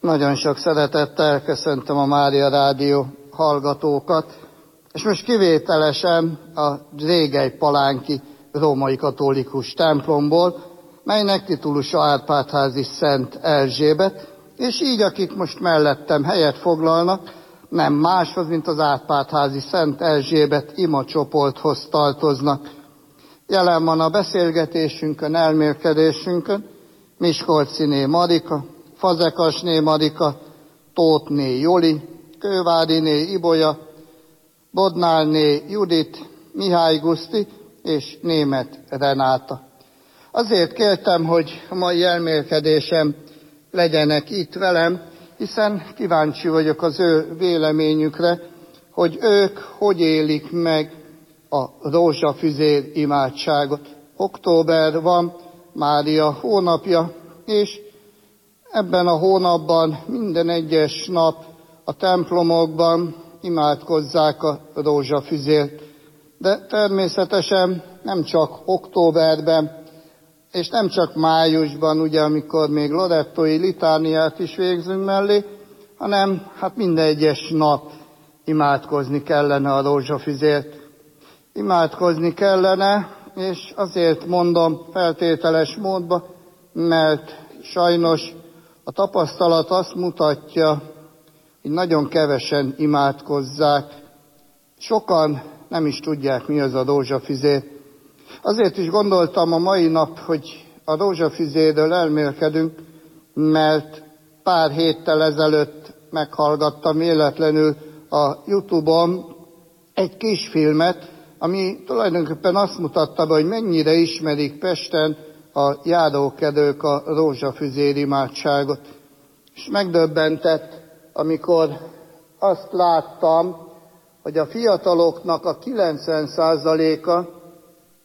Nagyon sok szeretettel köszöntöm a Mária Rádió hallgatókat, és most kivételesen a Zségely-palánki római katolikus templomból, melynek titulusa Árpád-házi Szent Erzsébet, és így akik most mellettem helyet foglalnak, nem máshoz, mint az Árpád-házi Szent Erzsébet imacsoporthoz tartoznak. Jelen van a beszélgetésünkön, elmélkedésünkön Miskolciné Marika, Fazekasné Marika, Tóthné Joli, Kőváriné Ibolya, Bodnárné Judit, Mihály Guszti és Németh Renáta. Azért kértem, hogy a mai elmélkedésem legyenek itt velem, hiszen kíváncsi vagyok az ő véleményükre, hogy ők hogy élik meg a rózsafüzér imádságot. Október van, Mária hónapja, és ebben a hónapban minden egyes nap a templomokban imádkozzák a rózsafüzért. De természetesen nem csak októberben, és nem csak májusban, ugye, amikor még lorettói litániát is végzünk mellé, hanem minden egyes nap imádkozni kellene a rózsafüzért. Imádkozni kellene, és azért mondom feltételes módban, mert sajnos a tapasztalat azt mutatja, hogy nagyon kevesen imádkozzák. Sokan nem is tudják, mi az a rózsafüzér. Azért is gondoltam a mai nap, hogy a rózsafüzérről elmélkedünk, mert pár héttel ezelőtt meghallgattam véletlenül a YouTube-on egy kis filmet, ami tulajdonképpen azt mutatta be, hogy mennyire ismerik Pesten a járókedők a rózsafüzér imádságot. És megdöbbentett, amikor azt láttam, hogy a fiataloknak a 90%-a